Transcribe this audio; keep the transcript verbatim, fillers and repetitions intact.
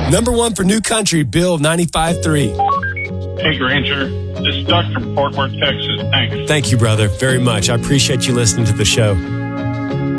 Number one for New Country, Bill ninety-five three. Hey, Granger. This is Doug from Fort Worth, Texas. Thanks. Thank you, brother, very much. I appreciate you listening to the show.